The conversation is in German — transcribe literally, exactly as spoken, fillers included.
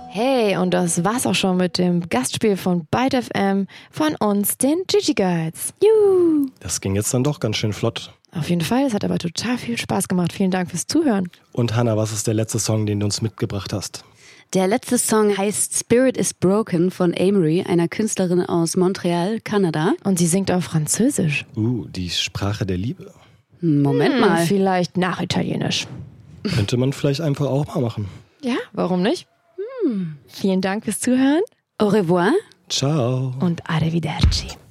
Hey, und das war's auch schon mit dem Gastspiel von Byte F M von uns, den Gigi Girls. Juhu! Das ging jetzt dann doch ganz schön flott. Auf jeden Fall, es hat aber total viel Spaß gemacht. Vielen Dank fürs Zuhören. Und Hannah, was ist der letzte Song, den du uns mitgebracht hast? Der letzte Song heißt Spirit is Broken von Amory, einer Künstlerin aus Montreal, Kanada. Und sie singt auf Französisch. Uh, die Sprache der Liebe. Moment hm, mal. Vielleicht nach Italienisch. Könnte man vielleicht einfach auch mal machen. Ja, warum nicht? Hm. Vielen Dank fürs Zuhören. Au revoir. Ciao. Und arrivederci.